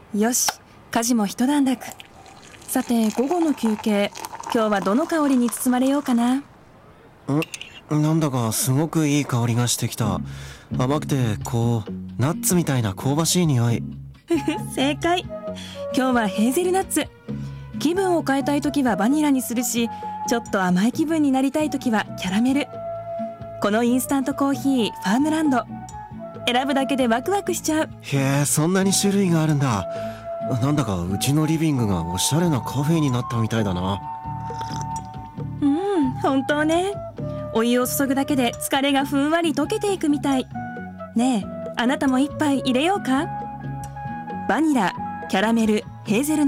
よし、家事も一段落。さて、午後の休憩、今日はどの香りに包まれようかな。 なんだかすごくいい香りがしてきた。甘くてナッツみたいな香ばしい匂い。 正解。今日はヘーゼルナッツ。気分を変えたいときはバニラにするし、ちょっと甘い気分になりたいときはキャラメル。このインスタントコーヒーファームランド、選ぶだけでワクワクしちゃう。 へえ、そんなに種類があるんだ。なんだかうちのリビングがおしゃれなカフェになったみたいだな。 本当ね。お湯を注ぐだけで疲れがふんわり溶けていくみたい。ねえ、あなたも一杯入れようか。バニラ、キャラメル、ヘーゼルナッツ